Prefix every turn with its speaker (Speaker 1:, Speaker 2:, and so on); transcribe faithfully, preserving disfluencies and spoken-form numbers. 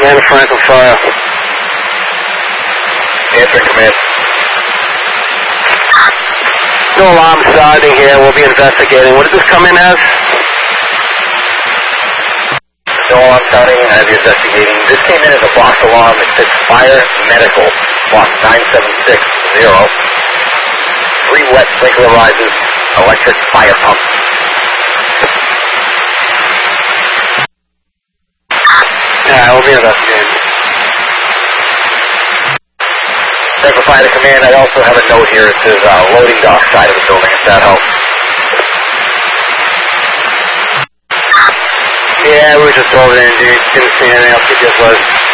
Speaker 1: Commander Franklin Fire.
Speaker 2: Answer command.
Speaker 1: No alarm sounding here. We'll be investigating. What does this come in as?
Speaker 2: No alarm sounding. I'll be investigating. This came in as a box alarm. It says Fire Medical, box nine seven six zero. Three wet sprinkler rises, electric fire pump.
Speaker 1: Yeah, we'll be investigating.
Speaker 2: Franklin Fire to command. I also have a note here. It says uh, loading dock side of the building, if that helps.
Speaker 1: Yeah, we were just over there and didn't see anything else. It just was.